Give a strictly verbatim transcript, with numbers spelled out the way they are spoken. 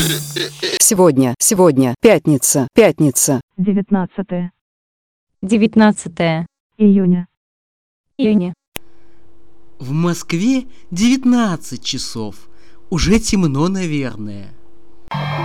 Сегодня, сегодня, пятница, пятница. девятнадцатое девятнадцатое июня. июня. В Москве девятнадцать часов. Уже темно, наверное.